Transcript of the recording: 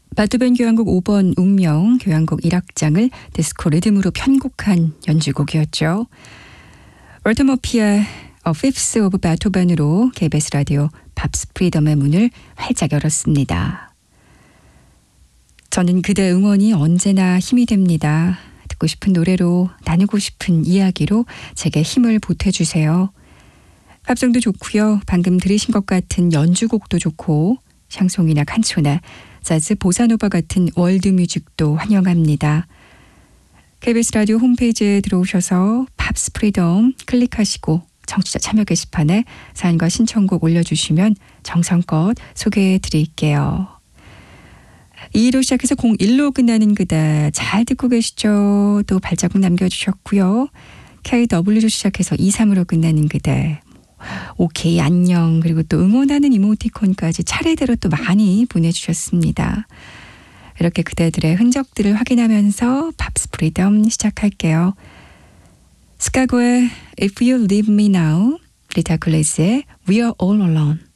베토벤 교향곡 5번 운명, 교향곡 1악장을 디스코 리듬으로 편곡한 연주곡이었죠. 월터 머피의 A Fifth of Beethoven으로 KBS 라디오 밥스 프리덤의 문을 활짝 열었습니다. 저는 그대 응원이 언제나 힘이 됩니다. 듣고 싶은 노래로, 나누고 싶은 이야기로 제게 힘을 보태주세요. 팝송도 좋고요. 방금 들으신 것 같은 연주곡도 좋고 샹송이나 칸초나 재즈, 보사노바 같은 월드뮤직도 환영합니다. KBS 라디오 홈페이지에 들어오셔서 팝스 프리덤 클릭하시고 청취자 참여 게시판에 사연과 신청곡 올려주시면 정성껏 소개해드릴게요. 2로 시작해서 01로 끝나는 그대 잘 듣고 계시죠? 또 발자국 남겨주셨고요. KW로 시작해서 23으로 끝나는 그대 오케이 안녕, 그리고 또 응원하는 이모티콘까지 차례대로 또 많이 보내주셨습니다. 이렇게 그대들의 흔적들을 확인하면서 팝스 프리덤 시작할게요. 스카고의 If You Leave Me Now, 리타 클래스의 We Are All Alone.